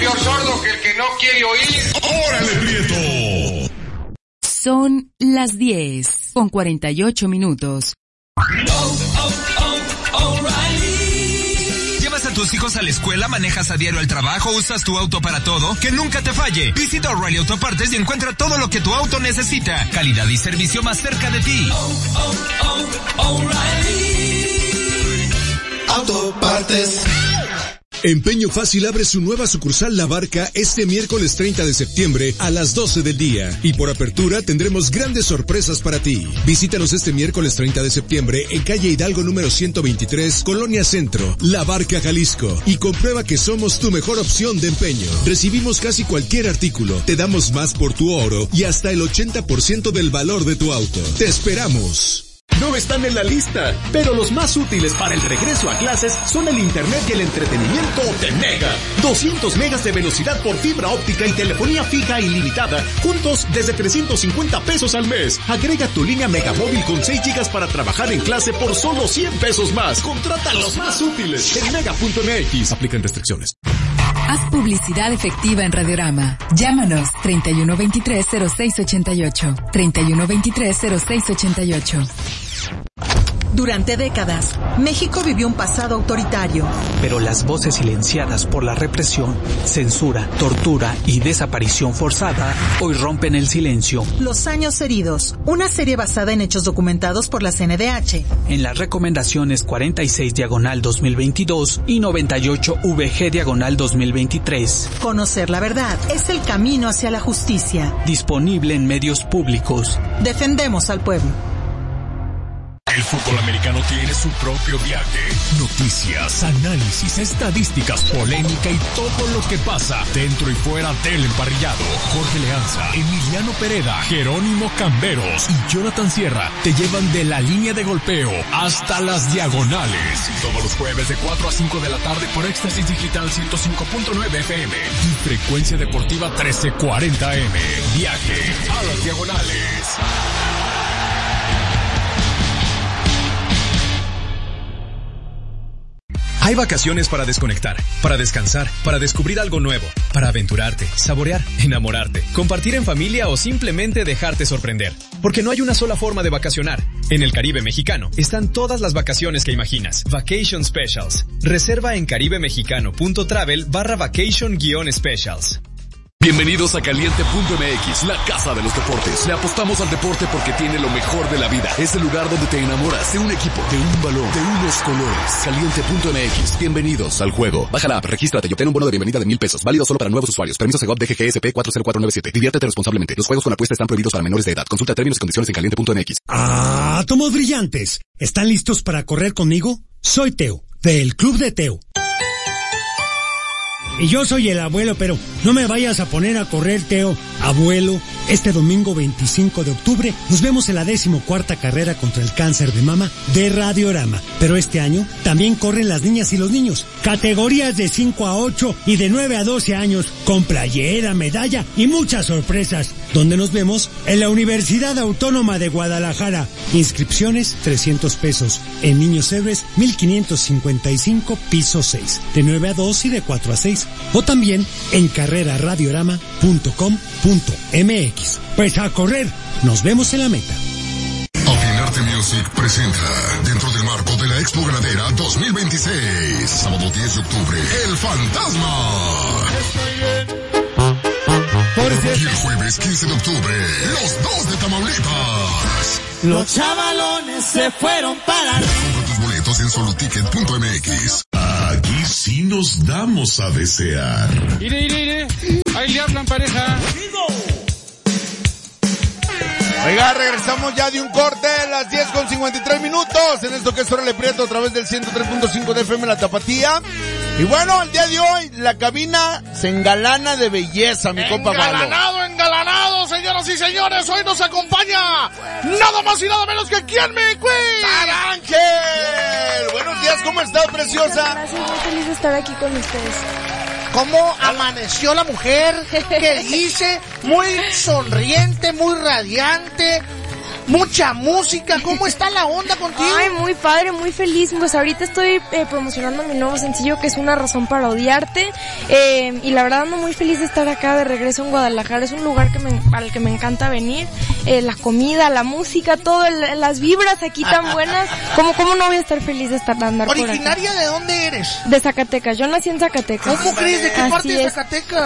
peor sordo que el que no quiere oír. ¡Órale, Prieto! Son las 10:48. ¿Llevas a tus hijos a la escuela, manejas a diario al trabajo, usas tu auto para todo? ¡Que nunca te falle! Visita O'Reilly Autopartes y encuentra todo lo que tu auto necesita. Calidad y servicio más cerca de ti. Autopartes. Empeño Fácil abre su nueva sucursal La Barca este miércoles 30 de septiembre a las 12 del día. Y por apertura tendremos grandes sorpresas para ti. Visítanos este miércoles 30 de septiembre en calle Hidalgo número 123, Colonia Centro, La Barca, Jalisco. Y comprueba que somos tu mejor opción de empeño. Recibimos casi cualquier artículo, te damos más por tu oro y hasta el 80% del valor de tu auto. ¡Te esperamos! No están en la lista, pero los más útiles para el regreso a clases son el internet y el entretenimiento de Mega. 200 megas de velocidad por fibra óptica y telefonía fija ilimitada, juntos desde 350 pesos al mes. Agrega tu línea Megamóvil con 6 gigas para trabajar en clase por solo 100 pesos más. Contrata los más útiles en mega.mx. Aplican restricciones. Haz publicidad efectiva en Radiorama. Llámanos 3123-0688. 3123-0688. Durante décadas, México vivió un pasado autoritario. Pero las voces silenciadas por la represión, censura, tortura y desaparición forzada hoy rompen el silencio. Los años heridos, una serie basada en hechos documentados por la CNDH. En las recomendaciones 46/2022 y 98VG/2023. Conocer la verdad es el camino hacia la justicia. Disponible en medios públicos. Defendemos al pueblo. El fútbol americano tiene su propio viaje. Noticias, análisis, estadísticas, polémica y todo lo que pasa dentro y fuera del emparrillado. Jorge Leanza, Emiliano Pereda, Jerónimo Camberos y Jonathan Sierra te llevan de la línea de golpeo hasta las diagonales. Todos los jueves de 4 a 5 de la tarde por Éxtasis Digital 105.9 FM y Frecuencia Deportiva 1340 AM. Viaje a las diagonales. Hay vacaciones para desconectar, para descansar, para descubrir algo nuevo, para aventurarte, saborear, enamorarte, compartir en familia o simplemente dejarte sorprender. Porque no hay una sola forma de vacacionar. En el Caribe mexicano están todas las vacaciones que imaginas. Vacation Specials. Reserva en caribeMexicano.travel/vacation-specials. Bienvenidos a Caliente.mx, la casa de los deportes. Le apostamos al deporte porque tiene lo mejor de la vida. Es el lugar donde te enamoras de un equipo, de un balón, de unos colores. Caliente.mx, bienvenidos al juego. Baja la app, regístrate y obtén un bono de bienvenida de $1,000. Válido solo para nuevos usuarios. Permiso Segov DGGSP 40497. Diviértete responsablemente. Los juegos con apuesta están prohibidos para menores de edad. Consulta términos y condiciones en Caliente.mx. ¡Átomos brillantes! ¿Están listos para correr conmigo? Soy Teo, del Club de Teo. Y yo soy el abuelo, pero no me vayas a poner a correr, Teo. Abuelo, este domingo 25 de octubre nos vemos en la 14ª carrera contra el cáncer de mama de Radiorama. Pero este año también corren las niñas y los niños. Categorías de 5 a 8 y de 9 a 12 años, con playera, medalla y muchas sorpresas. Donde nos vemos en la Universidad Autónoma de Guadalajara. Inscripciones, 300 pesos. En Niños Héroes, 1555, piso 6. De 9 a 2 y de 4 a 6. O también en carreraradiorama.com.mx. Pues a correr, nos vemos en la meta. Afinarte Music presenta, dentro del marco de la Expo Ganadera 2026, sábado 10 de octubre, El Fantasma. Y el jueves 15 de octubre, Los Dos de Tamaulipas. Los chavalones se fueron para... Compra tus boletos en soloticket.mx. Aquí sí nos damos a desear. ¡Ire! Ahí le hablan, pareja. Oiga, regresamos ya de un corte a las 10:53 en esto que es Órale Prieto a través del 103.5 de FM La Tapatía. Y bueno, el día de hoy la cabina se engalana de belleza, mi compa Malo. Engalanado, señoras y señores, hoy nos acompaña nada más y nada menos que ¿quién me cuida? ¡Ángel! Buenos días, ¿cómo estás, preciosa? Gracias, muy feliz de estar aquí con ustedes. ¿Cómo amaneció la mujer? ¿Qué dice? Muy sonriente, muy radiante. mucha música. ¿Cómo está la onda contigo? Ay, muy padre, muy feliz. Pues ahorita estoy promocionando mi nuevo sencillo, que es Una razón para odiarte. Y la verdad ando muy feliz de estar acá de regreso en Guadalajara. Es un lugar al que me encanta venir. La comida, la música, todo, las vibras aquí tan buenas. ¿Cómo no voy a estar feliz de andar por acá? ¿Originaria de dónde eres? De Zacatecas. Yo nací en Zacatecas. ¿Cómo crees? ¿De qué parte de Zacatecas?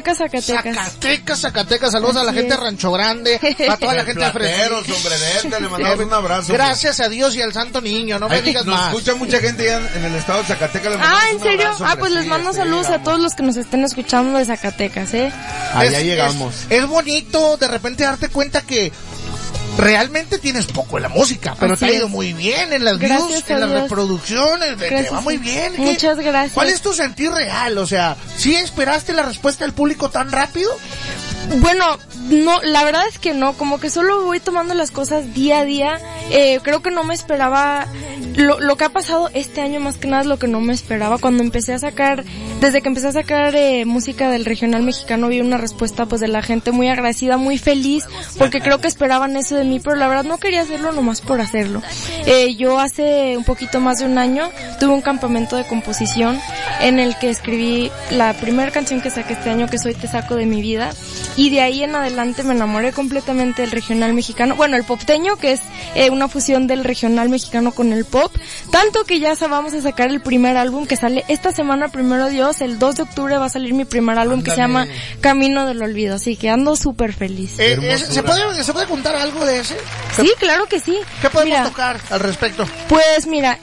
Zacatecas. Saludos a la gente de Rancho Grande, a toda la gente de Fresno. Le mandamos un abrazo. Gracias a Dios y al Santo Niño, no me digas más. Nos escucha mucha gente ya en el estado de Zacatecas. ¿en serio? Pues les mando saludos a todos los que nos estén escuchando de Zacatecas, Allá llegamos. Es bonito de repente darte cuenta que realmente tienes poco en la música, pero te ha ido muy bien en las views, en las reproducciones, te va muy bien. Muchas gracias. ¿Cuál es tu sentir real? O sea, ¿sí esperaste la respuesta del público tan rápido? Bueno, no, la verdad es que no, como que solo voy tomando las cosas día a día. Creo que no me esperaba, lo que ha pasado este año más que nada es lo que no me esperaba. Cuando desde que empecé a sacar música del regional mexicano, vi una respuesta pues de la gente muy agradecida, muy feliz, porque creo que esperaban eso de mí, pero la verdad no quería hacerlo nomás por hacerlo. Yo hace un poquito más de un año tuve un campamento de composición en el que escribí la primera canción que saqué este año, que es Hoy te saco de mi vida. Y de ahí en adelante me enamoré completamente del regional mexicano. Bueno, el popteño, que es una fusión del regional mexicano con el pop. Tanto que ya vamos a sacar el primer álbum que sale esta semana, primero Dios. El 2 de octubre va a salir mi primer álbum que se llama Camino del Olvido. Así que ando súper feliz. ¿Se puede contar algo de ese? Sí, claro que sí. ¿Qué podemos tocar al respecto? Pues mira,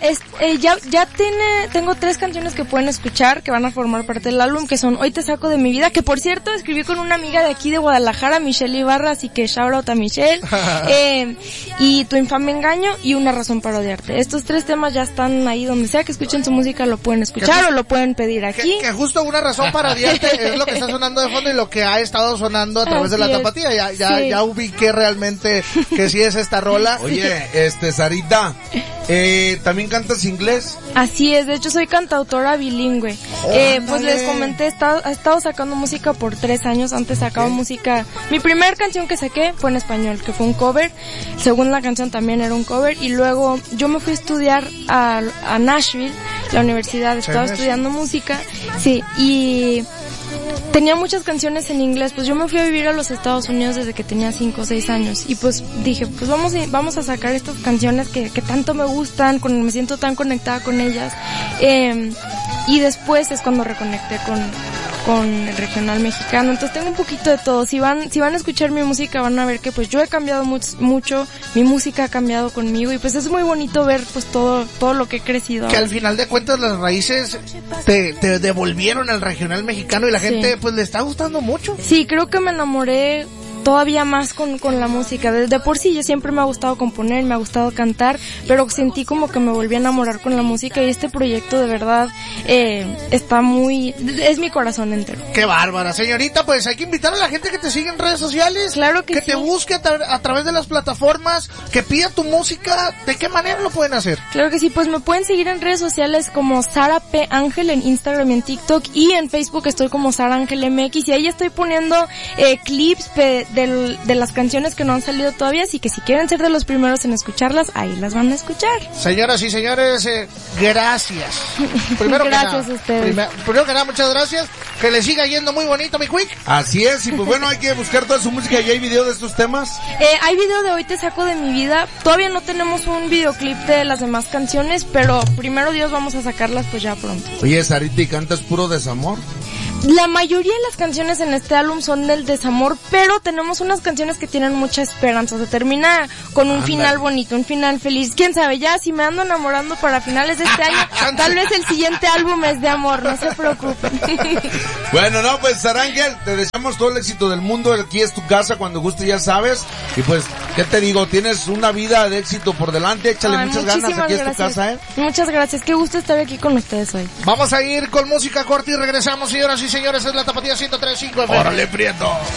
tengo 3 canciones que pueden escuchar que van a formar parte del álbum, que son Hoy te saco de mi vida, que por cierto escribí con una amiga de aquí de Guadalajara, Michelle Ibarra, así que shout out a Michelle. Y Tu infame engaño y Una razón para odiarte. Estos 3 temas ya están ahí, donde sea que escuchen su música lo pueden escuchar o lo pueden pedir aquí. Que justo Una razón para odiarte es lo que está sonando de fondo y lo que ha estado sonando a través de la tapatía. Ya ubiqué realmente que sí es esta rola. Oye, Sarita, ¿también cantas inglés? Así es, de hecho soy cantautora bilingüe. Pues les comenté, he estado sacando música por 3 años. Antes sacaba música, mi primer canción que saqué fue en español, que fue un cover. Segunda canción también era un cover. Y luego yo me fui a estudiar a Nashville, la universidad, estaba estudiando música. Sí, y tenía muchas canciones en inglés. Pues yo me fui a vivir a los Estados Unidos desde que tenía 5 o 6 años. Y pues dije, pues vamos a sacar estas canciones que tanto me gustan, me siento tan conectada con ellas. Y después es cuando reconecté con el regional mexicano. Entonces tengo un poquito de todo. Si van a escuchar mi música van a ver que pues yo he cambiado mucho, mi música ha cambiado conmigo y pues es muy bonito ver pues todo lo que he crecido. Que al final de cuentas las raíces te devolvieron al regional mexicano y la gente pues le está gustando mucho. Sí, creo que me enamoré todavía más con la música. De por sí yo siempre me ha gustado componer, me ha gustado cantar, pero sentí como que me volví a enamorar con la música y este proyecto de verdad es mi corazón entero. Qué bárbara, señorita. Pues hay que invitar a la gente que te siga en redes sociales, claro que te busque a través de las plataformas, que pida tu música. ¿De qué manera lo pueden hacer? Claro que sí, pues me pueden seguir en redes sociales como Sara P. Ángel en Instagram y en TikTok, y en Facebook estoy como Sara Ángel MX, y ahí estoy poniendo clips de las canciones que no han salido todavía, así que si quieren ser de los primeros en escucharlas, ahí las van a escuchar. Señoras y señores, gracias. Gracias a ustedes. Primero que nada, muchas gracias. Que le siga yendo muy bonito, mi Quick. Así es, y pues bueno, hay que buscar toda su música. ¿Y hay video de estos temas? Hay video de Hoy te saco de mi vida. Todavía no tenemos un videoclip de las demás canciones, pero primero Dios vamos a sacarlas pues ya pronto. Oye, Sarita, ¿y cantas puro desamor? La mayoría de las canciones en este álbum son del desamor, pero tenemos unas canciones que tienen mucha esperanza. Se termina con un final bonito, un final feliz. Quién sabe, ya si me ando enamorando para finales de este año, tal vez el siguiente álbum es de amor, no se preocupen. Bueno, no, pues Sara Ángel, te deseamos todo el éxito del mundo. Aquí es tu casa, cuando guste ya sabes. Y pues, ¿qué te digo? Tienes una vida de éxito por delante. Échale muchas ganas, aquí es tu casa, Muchas gracias, qué gusto estar aquí con ustedes hoy. Vamos a ir con música corta y regresamos, señoras y señores, es la Tapatía 103.5 FM. ¡Órale, Prieto!